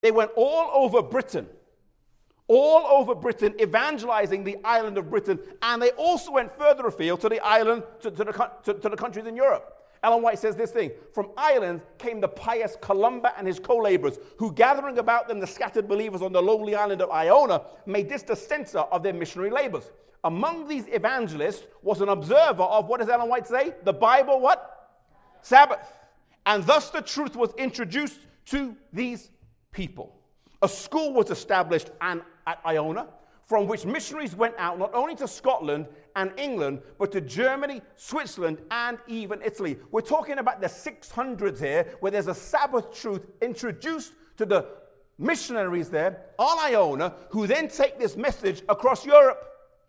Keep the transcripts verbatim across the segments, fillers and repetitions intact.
They went all over Britain, all over Britain, evangelizing the island of Britain, and they also went further afield to the island, to, to, the, to, to the countries in Europe. Ellen White says this thing, from Ireland came the pious Columba and his co-laborers, who gathering about them the scattered believers on the lonely island of Iona, made this the center of their missionary labors. Among these evangelists was an observer of, what does Ellen White say? The Bible, what? Sabbath. And thus the truth was introduced to these people. A school was established at Iona, from which missionaries went out not only to Scotland and England, but to Germany, Switzerland, and even Italy. We're talking about the six hundreds here, where there's a Sabbath truth introduced to the missionaries there on Iona, who then take this message across Europe.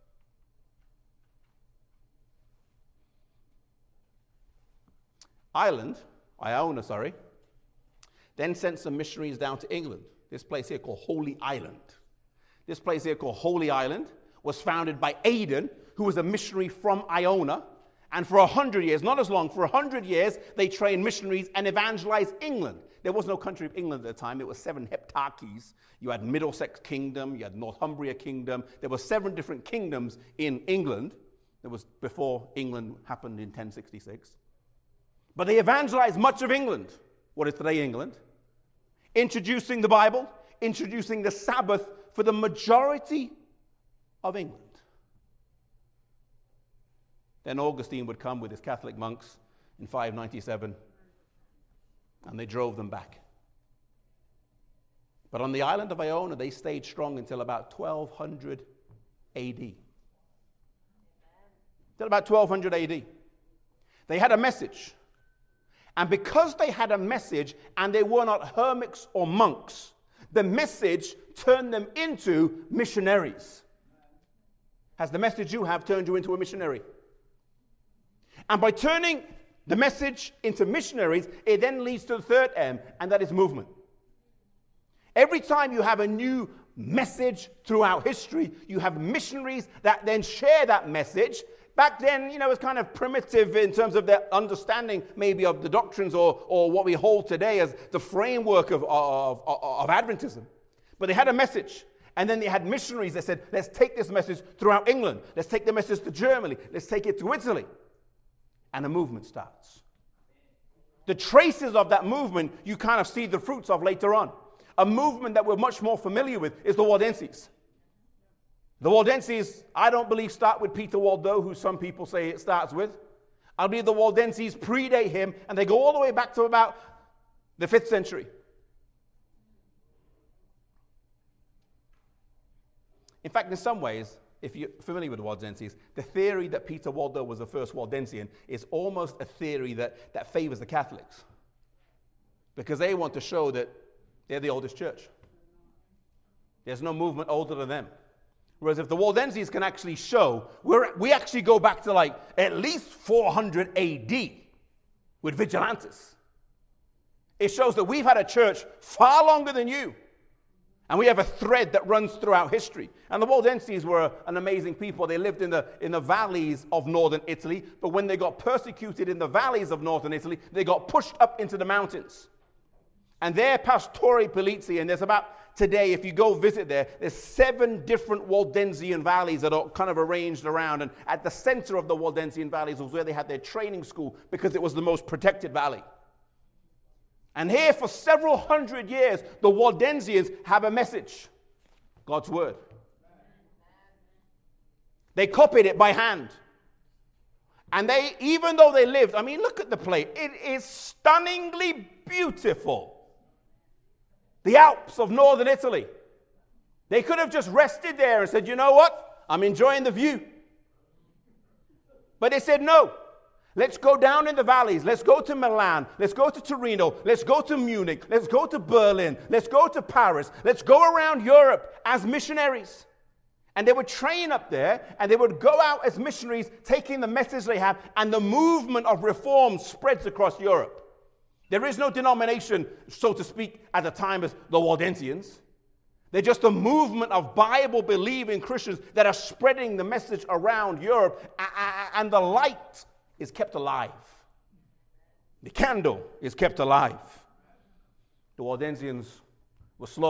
Ireland, Iona, sorry, then sent some missionaries down to England. This place here called Holy Island. This place here called Holy Island was founded by Aidan, who was a missionary from Iona. And for a hundred years, not as long, for a hundred years, they trained missionaries and evangelized England. There was no country of England at the time. It was seven heptarchies. You had Middlesex Kingdom, you had Northumbria Kingdom. There were seven different kingdoms in England. That was before England happened in ten sixty-six. But they evangelized much of England, what is today England, introducing the Bible, introducing the Sabbath for the majority of England. Then Augustine would come with his Catholic monks in five ninety-seven, and they drove them back. But on the island of Iona, they stayed strong until about twelve hundred A D. Until about twelve hundred A D. They had a message. And because they had a message and they were not hermits or monks, the message turned them into missionaries. Has the message you have turned you into a missionary? And by turning the message into missionaries, it then leads to the third M, and that is movement. Every time you have a new message throughout history, you have missionaries that then share that message. Back then, you know, it was kind of primitive in terms of their understanding maybe of the doctrines or, or what we hold today as the framework of, of, of, of Adventism. But they had a message. And then they had missionaries that said, let's take this message throughout England. Let's take the message to Germany. Let's take it to Italy. And a movement starts. The traces of that movement, you kind of see the fruits of later on. A movement that we're much more familiar with is the Waldenses. The Waldenses, I don't believe, start with Peter Waldo, who some people say it starts with. I believe the Waldenses predate him, and they go all the way back to about the fifth century. In fact, in some ways, if you're familiar with the Waldenses, the theory that Peter Waldo was the first Waldensian is almost a theory that, that favors the Catholics. Because they want to show that they're the oldest church. There's no movement older than them. Whereas if the Waldenses can actually show, we're, we actually go back to like at least four hundred A D with Vigilantes. It shows that we've had a church far longer than you. And we have a thread that runs throughout history. And the Waldenses were an amazing people. They lived in the, in the valleys of northern Italy. But when they got persecuted in the valleys of northern Italy, they got pushed up into the mountains. And there, Pastore Polizzi, and there's about, today, if you go visit there, there's seven different Waldensian valleys that are kind of arranged around. And at the center of the Waldensian valleys was where they had their training school because it was the most protected valley. And here for several hundred years, the Waldensians have a message. God's word. They copied it by hand. And they, even though they lived, I mean, look at the place. It is stunningly beautiful. The Alps of northern Italy. They could have just rested there and said, you know what? I'm enjoying the view. But they said, no. Let's go down in the valleys. Let's go to Milan. Let's go to Torino. Let's go to Munich. Let's go to Berlin. Let's go to Paris. Let's go around Europe as missionaries. And they would train up there, and they would go out as missionaries, taking the message they have, and the movement of reform spreads across Europe. There is no denomination, so to speak, at the time as the Waldensians. They're just a movement of Bible-believing Christians that are spreading the message around Europe, and the light is kept alive. The candle is kept alive. The Waldensians were slaughtered.